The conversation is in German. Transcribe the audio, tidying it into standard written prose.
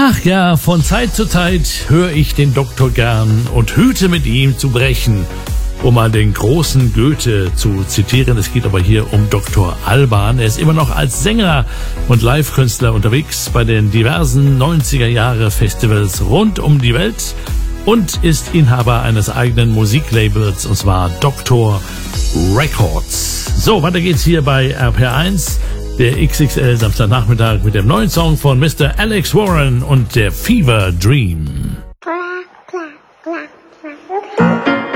Ach ja, von Zeit zu Zeit höre ich den Doktor gern und hüte mit ihm zu brechen. Um mal den großen Goethe zu zitieren, es geht aber hier um Dr. Alban. Er ist immer noch als Sänger und Live-Künstler unterwegs bei den diversen 90er-Jahre-Festivals rund um die Welt und ist Inhaber eines eigenen Musiklabels, und zwar Dr. Records. So, weiter geht's hier bei RPR1, der XXL Samstagnachmittag mit dem neuen Song von Mr. Alex Warren und der Fever Dream. Clack, clack, clack.